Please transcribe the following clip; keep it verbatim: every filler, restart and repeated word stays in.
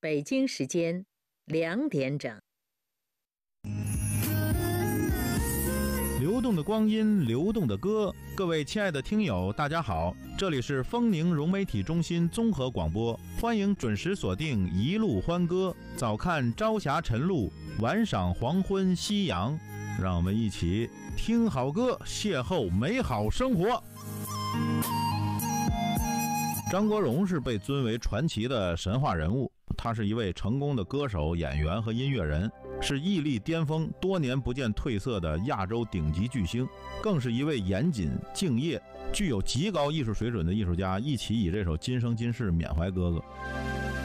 北京时间两点整。 流动的光阴，流动的歌，各位亲爱的听友，大家好，这里是丰宁融媒体中心综合广播，欢迎准时锁定一路欢歌，早看朝霞晨露，晚赏黄昏夕阳，让我们一起听好歌，邂逅美好生活。张国荣是被尊为传奇的神话人物，他是一位成功的歌手、演员和音乐人，是屹立巅峰、多年不见褪色的亚洲顶级巨星，更是一位严谨、敬业、具有极高艺术水准的艺术家。一起以这首《今生今世》缅怀哥哥。